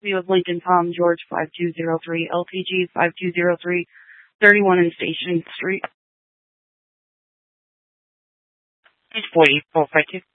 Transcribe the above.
We have Lincoln Tom George 5203, LTG 5203, 31 in Station Street. 4452.